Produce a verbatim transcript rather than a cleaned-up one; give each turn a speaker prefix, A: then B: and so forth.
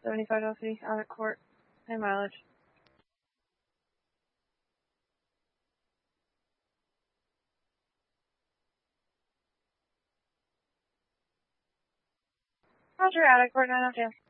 A: seventy-five Elsie, out at court. High mileage. Roger, out at court, nine oh two.